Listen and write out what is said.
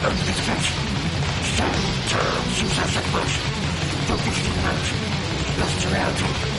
Stand, turn, success at first. Focus to merge. Lost reality.